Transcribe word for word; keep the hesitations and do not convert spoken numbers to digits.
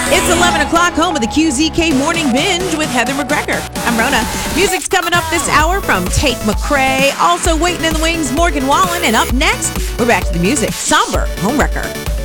It's eleven o'clock, home of the Q Z K Morning Binge with Heather McGregor. I'm Rona. Music's coming up this hour from Tate McRae. Also waiting in the wings, Morgan Wallen. And up next, we're back to the music. Somber Homewrecker.